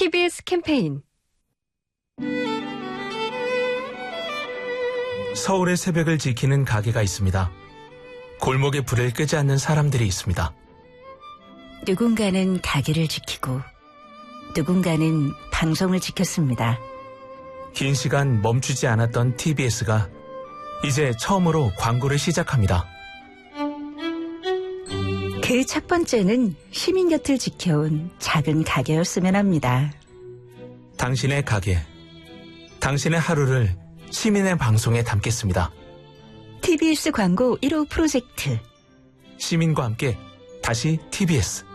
TBS 캠페인. 서울의 새벽을 지키는 가게가 있습니다. 골목에 불을 끄지 않는 사람들이 있습니다. 누군가는 가게를 지키고 누군가는 방송을 지켰습니다. 긴 시간 멈추지 않았던 TBS가 이제 처음으로 광고를 시작합니다. 그 첫 번째는 시민 곁을 지켜온 작은 가게였으면 합니다. 당신의 가게, 당신의 하루를 시민의 방송에 담겠습니다. TBS 광고 1호 프로젝트. 시민과 함께 다시 TBS.